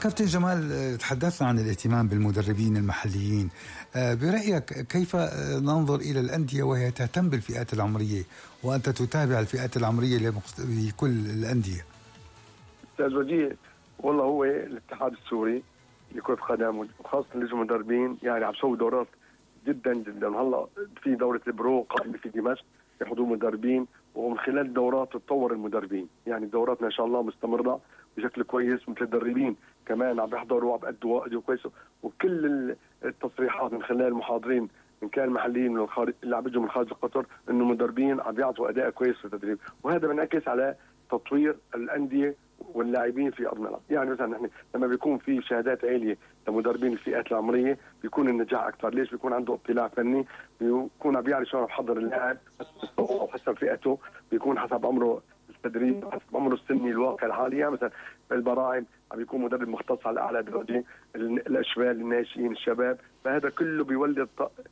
كابتن جمال، تحدثنا عن الاهتمام بالمدربين المحليين. برأيك كيف ننظر إلى الأندية وهي تهتم بالفئات العمرية وأنت تتابع الفئات العمرية لكل الأندية؟ أستاذ وجيه، والله هو الاتحاد السوري لكرة القدم وخاصة المدربين يعني عم يسوي دورات جدا جدا. هلا في دورة البرو قائمة في دمشق بحضور مدربين، ومن خلال الدورات تطور المدربين. يعني دوراتنا ان شاء الله مستمرة بشكل كويس. متدربين كمان عم بيحضروا وعم بيأدوا أداء كويس، وكل التصريحات من خلال المحاضرين ان كان محليين من الخارج اللي عم بيجوا من خارج قطر انه مدربين عم بيعطوا اداء كويس في التدريب، وهذا بينعكس على تطوير الانديه واللاعبين في ارض الملعب. يعني مثلا نحن لما بيكون في شهادات عاليه لمدربين الفئات العمريه بيكون النجاح اكثر. ليش؟ بيكون عنده اطلاع فني، بيكون عم بيعرف شلون بحضر اللاعب او حسب فئته، بيكون حسب عمره التدريب، حسب عمره السني الواقع الحالي. يعني مثلا البراعم عم بيكون مدرب مختص على اعلى درجه، الاشبال الناشئين الشباب، فهذا كله بيولد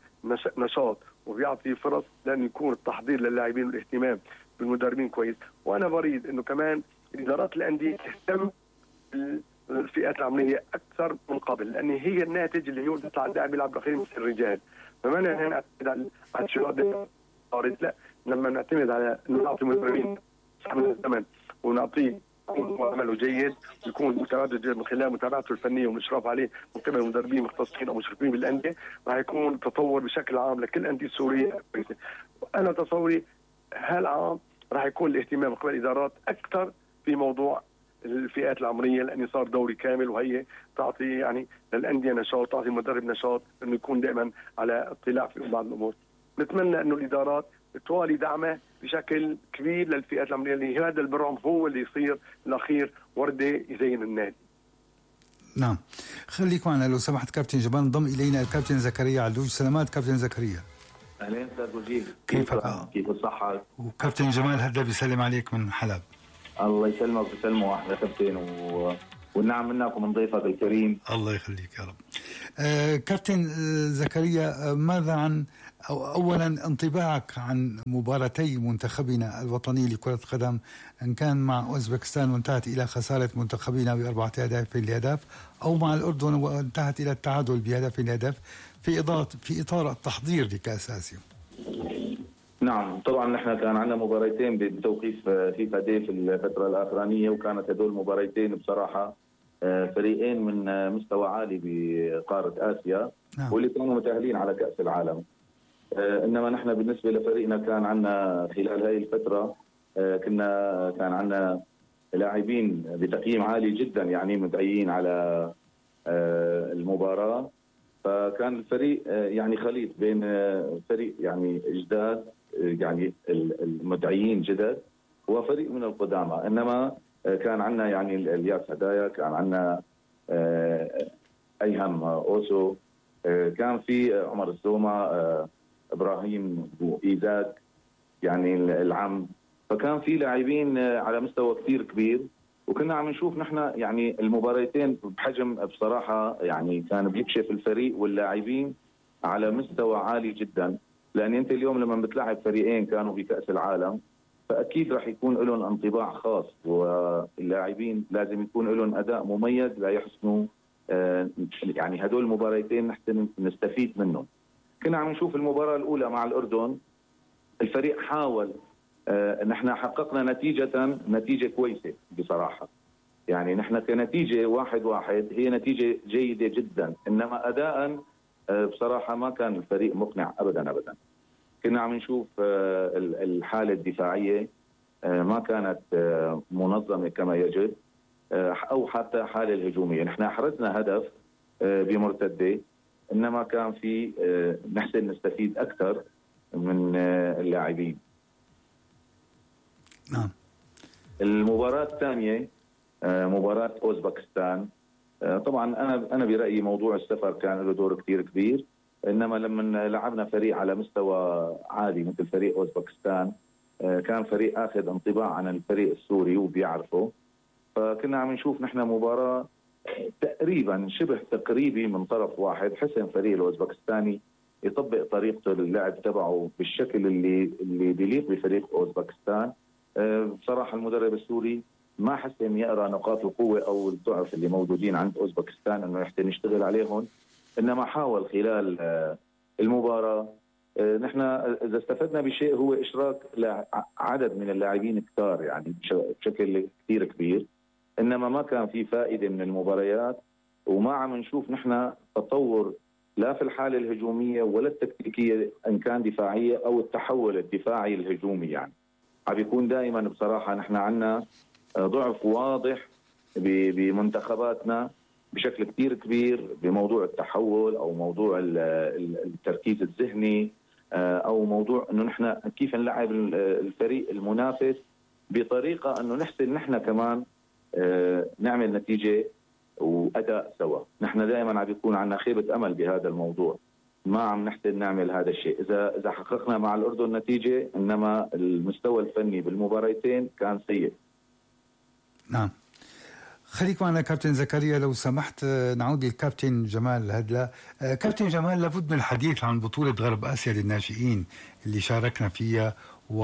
نشاط وبيعطي فرص لأن يكون التحضير للاعبين والاهتمام بالمدربين كويس. وانا بريد انه كمان ادارات الانديه تهتم بالفئات العمريه اكثر من قبل، لان هي الناتج اللي هو بيطلع اللاعب يلعب بالاخير مثل الرجال. فما نعتمد على الشباب لا، لما نعتمد على انه نعطي مدربين من الزمن ونعطيه عمله جيد ويكون متواجد من خلال متابعته الفنيه والاشراف عليه من قبل مدربين مختصين او مشرفين بالانديه، راح يكون تطور بشكل عام لكل الانديه السوريه. انا تصوري هالعام راح يكون الاهتمام من قبل الادارات اكثر في موضوع الفئات العمريه، لانه صار دوري كامل، وهي تعطي يعني للانديه نشاط، تعطي المدرب نشاط انه يكون دائما على اطلاع في بعض الامور. نتمنى انه الادارات توالي دعمه بشكل كبير للفئات العمريه، اللي هذا البرعم هو اللي يصير الاخير ورده يزين النادي. نعم، خليك معنا لو سمحت كابتن جمال. انضم الينا الكابتن زكريا علوج. سلامات كابتن زكريا. اهلين استاذ وجيه، كيفك؟ كيف الصحه؟ وكابتن جمال هذا بيسلم عليك من حلب. الله يسلمك ويسلمه احلى كابتن والنعم منك ومن ضيفك الكريم. الله يخليك يا رب. كابتن زكريا، ماذا عن اولا انطباعك عن مباراتي منتخبنا الوطني لكرة القدم، ان كان مع اوزبكستان وانتهت الى خسارة منتخبنا ب4 أهداف لهدف، او مع الاردن وانتهت الى التعادل بهدف لهدف، في اطار التحضير لكأس آسيا؟ نعم طبعا نحن كان عندنا مباراتين بتوقيف فيفا دي في الفترة الأخرانية، وكانت هدول مباراتين بصراحة فريقين من مستوى عالي بقارة آسيا. نعم. واللي كانوا متأهلين على كأس العالم. إنما نحن بالنسبة لفريقنا كان عندنا خلال هاي الفترة كان عندنا لاعبين بتقييم عالي جدا، يعني مدعيين على المباراة. فكان الفريق يعني خليط بين فريق يعني جداد، يعني المدعيين جدد، وفريق من القدامى. انما كان عندنا يعني الياس هدايا، كان عندنا ايهم اوسو، كان في عمر الزوما، ابراهيم وايزاد يعني العم. فكان في لاعبين على مستوى كثير كبير، وكنا عم نشوف نحن يعني المباراتين بحجم بصراحه يعني كان بيكشف الفريق واللاعبين على مستوى عالي جدا. لان انت اليوم لما بتلعب فريقين كانوا بكأس العالم فاكيد راح يكون لهم انطباع خاص، واللاعبين لازم يكون لهم اداء مميز لا يحسنوا يعني هدول المباراتين نحن نستفيد منهم. كنا عم نشوف المباراه الاولى مع الاردن، الفريق حاول، نحن حققنا نتيجه كويسه بصراحه. يعني نحن كنتيجه 1-1 هي نتيجه جيده جدا، انما اداء بصراحه ما كان الفريق مقنع ابدا. كنا عم نشوف الحاله الدفاعيه ما كانت منظمه كما يجب، او حتى الحاله الهجوميه. نحن احرزنا هدف بمرتده، انما كان في نحسن نستفيد اكثر من اللاعبين. نعم. المباراة الثانية مباراة اوزبكستان، طبعا انا برايي موضوع السفر كان له دور كثير كبير، انما لما لعبنا فريق على مستوى عالي مثل فريق اوزبكستان كان فريق اخذ انطباع عن الفريق السوري وبيعرفه. فكنا عم نشوف نحن مباراة تقريبا شبه تقريبي من طرف واحد. حسن فريق الاوزبكستاني يطبق طريقته اللعب تبعه بالشكل اللي بيليق بفريق اوزبكستان. بصراحه المدرب السوري ما حسن يقرا نقاط القوه او الضعف اللي موجودين عند اوزبكستان انه يحسن يشتغل عليهم، انما حاول خلال المباراه. نحن اذا استفدنا بشيء هو اشراك عدد من اللاعبين كثار يعني بشكل كثير كبير، انما ما كان في فائده من المباريات، وما عم نشوف نحن تطور لا في الحاله الهجوميه ولا التكتيكيه ان كان دفاعيه او التحول الدفاعي الهجومي. يعني عم بيكون دائما بصراحه نحن عندنا ضعف واضح بمنتخباتنا بشكل كثير كبير بموضوع التحول او موضوع التركيز الذهني، او موضوع انه نحن كيف نلعب الفريق المنافس بطريقه انه نحسن نحن كمان نعمل نتيجه واداء سوا. نحن دائما عم بيكون عندنا خيبه امل بهذا الموضوع، ما عم نحسن نعمل هذا الشيء. اذا حققنا مع الاردن نتيجه، انما المستوى الفني بالمباراتين كان سيء. نعم. خليك معنا كابتن زكريا لو سمحت. نعود للكابتن جمال هدلا. كابتن جمال، لابد من الحديث عن بطولة غرب آسيا للناشئين اللي شاركنا فيها،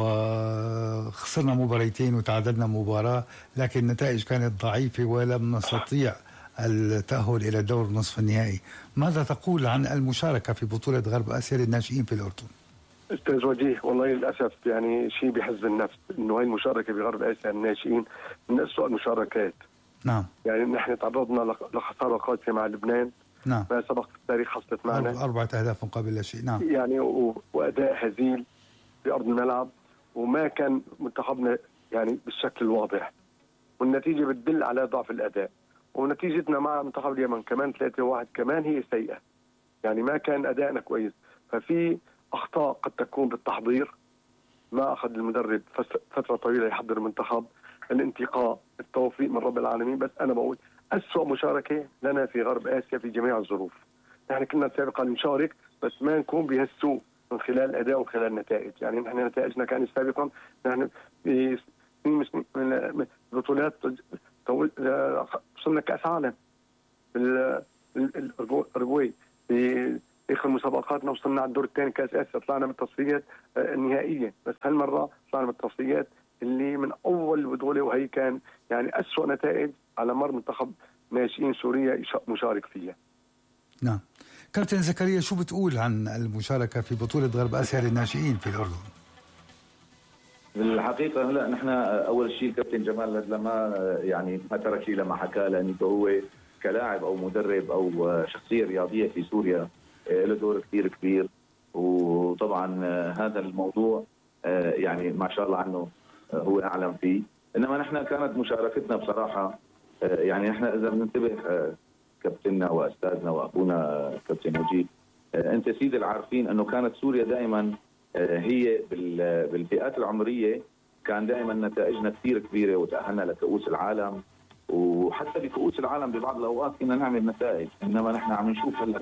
وخسرنا مباريتين وتعادلنا مباراة، لكن النتائج كانت ضعيفة ولم نستطيع التأهل إلى دور نصف النهائي. ماذا تقول عن المشاركة في بطولة غرب آسيا للناشئين في الأردن؟ استاذ وجيه، والله للاسف يعني شيء بحزن النفس انه هاي المشاركه بغرب اسيا الناشئين من اسوء المشاركات. نعم. يعني نحن تعرضنا لخساره قاسيه مع لبنان. نعم. ما سبق في التاريخ حصلت معنا 4 أهداف مقابل لا شيء. نعم. يعني واداء هزيل في ارض الملعب، وما كان منتخبنا يعني بالشكل الواضح، والنتيجه بتدل على ضعف الاداء. ونتيجتنا مع منتخب اليمن كمان 3-1 كمان هي سيئه، يعني ما كان ادائنا كويس. ففي اخطاء قد تكون بالتحضير، ما اخذ المدرب فتره طويله يحضر المنتخب، الانتقاء، التوفيق من رب العالمين. بس انا بقول اسوء مشاركه لنا في غرب اسيا في جميع الظروف. نحن كنا سابقا نشارك بس ما نكون بهالسوء من خلال الاداء وخلال النتائج. يعني نحن نتائجنا كانت سابقا نحن في من بطولات وصلنا كاس عالم بالأرجواي. في اخر مسابقاتنا وصلنا على الدور الثاني كاس اسيا، طلعنا من التصفيات النهائيه. بس هالمره طلعنا من التصفيات اللي من اول بطوله، وهي كان يعني اسوء نتائج على مر منتخب ناشئين سوريا مشارك فيها. نعم. كابتن زكريا، شو بتقول عن المشاركه في بطوله غرب اسيا للناشئين في الاردن؟ بالحقيقه هلا نحن اول شيء كابتن جمال لما يعني ما ترك شيء لما حكى، لانه هو كلاعب او مدرب او شخصيه رياضيه في سوريا له دور كثير كبير. وطبعا هذا الموضوع يعني ما شاء الله عنه هو اعلم فيه. انما نحن كانت مشاركتنا بصراحه يعني نحن اذا بننتبه كابتننا واستاذنا واخونا كابتن وجيه، انت سيدي العارفين انه كانت سوريا دائما هي بالفئات العمريه كان دائما نتائجنا كثير كبيره، وتاهلنا لكؤوس العالم، وحتى بكؤوس العالم ببعض الاوقات كنا نعمل نتائج. انما نحن عم نشوف هلا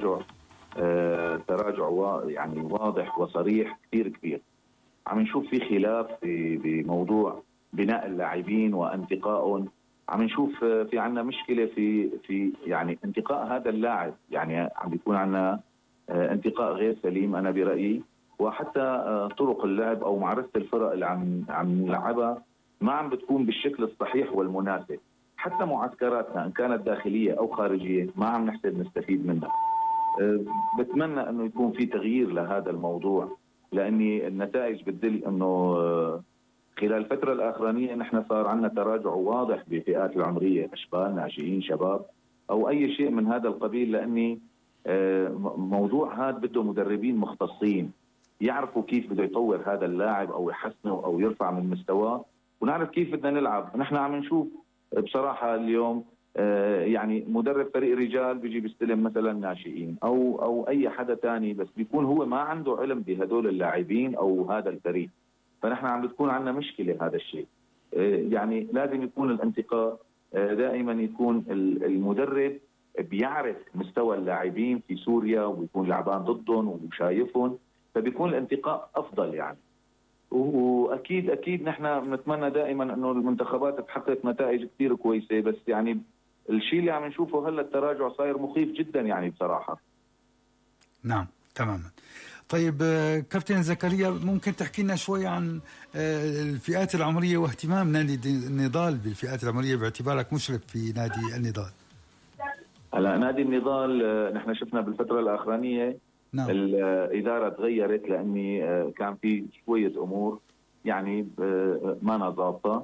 تراجع يعني واضح وصريح كثير كبير. عم نشوف في خلاف بموضوع بناء اللاعبين وانتقائهم. عم نشوف في عندنا مشكله في يعني انتقاء هذا اللاعب، يعني عم بيكون عندنا انتقاء غير سليم انا برايي. وحتى طرق اللعب او معرفه الفرق اللي عم نلعبها ما عم بتكون بالشكل الصحيح والمناسب. حتى معسكراتنا ان كانت داخليه او خارجيه ما عم نحسن نستفيد منها. بتمنى انه يكون في تغيير لهذا الموضوع، لاني النتائج بتدل انه خلال الفتره الاخرانيه نحن صار عندنا تراجع واضح بفئات العمريه، اشبال، ناشئين، شباب او اي شيء من هذا القبيل. لاني موضوع هذا بده مدربين مختصين يعرفوا كيف بده يطور هذا اللاعب او يحسنه او يرفع من مستواه، ونعرف كيف بدنا نلعب. نحن عم نشوف بصراحه اليوم يعني مدرب فريق رجال بيجي بيستلم مثلا ناشئين او اي حدا ثاني، بس بيكون هو ما عنده علم بهدول اللاعبين او هذا الفريق. فنحن عم بتكون عندنا مشكله هذا الشيء. يعني لازم يكون الانتقاء دائما يكون المدرب بيعرف مستوى اللاعبين في سوريا وبيكون لعبان ضدهم وشايفهم، فبيكون الانتقاء افضل يعني. واكيد نحن بنتمنى دائما انه المنتخبات تحقق نتائج كثير كويسه، بس يعني الشيء اللي عم نشوفه هلا التراجع صاير مخيف جدا يعني بصراحه. نعم تماما. طيب كابتن زكريا، ممكن تحكي لنا شوي عن الفئات العمرية واهتمام نادي النضال بالفئات العمرية باعتبارك مشرف في نادي النضال؟ هلا نادي النضال نحن شفنا بالفترة الأخرانية نعم. الإدارة تغيرت لأني كان في شوية أمور يعني ما ضابطة،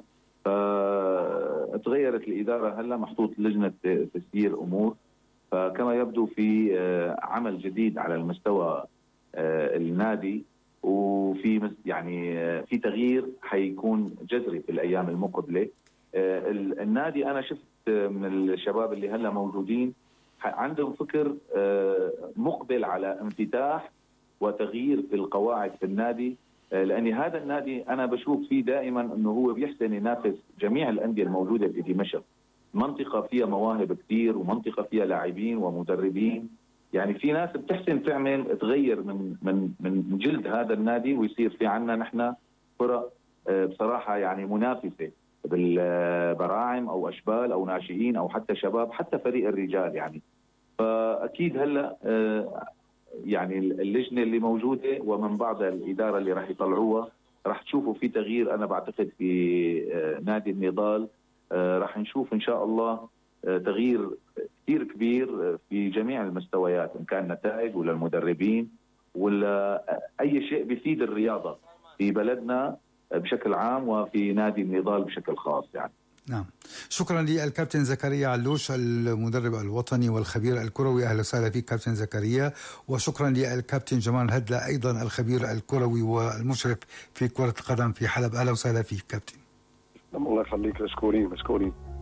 فتغيرت الإدارة. هلا محطوط لجنة تسيير أمور، فكما يبدو في عمل جديد على المستوى النادي، وفي يعني في تغيير حيكون جذري في الأيام المقبلة. النادي أنا شفت من الشباب اللي هلا موجودين عندهم فكر مقبل على انفتاح وتغيير في القواعد في النادي، لأن هذا النادي أنا بشوف فيه دائما أنه هو بيحسن ينافس جميع الأندية الموجودة في دمشق. منطقة فيها مواهب كثير، ومنطقة فيها لاعبين ومدربين، يعني في ناس بتحسن تعمل تغير من جلد هذا النادي، ويصير في عنا نحن فرق بصراحة يعني منافسة بالبراعم أو أشبال أو ناشئين أو حتى شباب، حتى فريق الرجال يعني. فأكيد هلأ يعني اللجنة اللي موجودة ومن بعض الإدارة اللي راح يطلعوها راح تشوفوا في تغيير. أنا بعتقد في نادي النضال راح نشوف إن شاء الله تغيير كثير كبير في جميع المستويات، إن كان نتائج ولا المدربين ولا أي شيء بيفيد الرياضة في بلدنا بشكل عام وفي نادي النضال بشكل خاص يعني. نعم، شكرا للكابتن زكريا علوش المدرب الوطني والخبير الكروي. أهلا وسهلا فيك كابتن زكريا. وشكرا للكابتن جمال هدلة أيضا الخبير الكروي والمشرف في كرة القدم في حلب. أهلا وسهلا فيك كابتن. الله يخليك، مشكورين.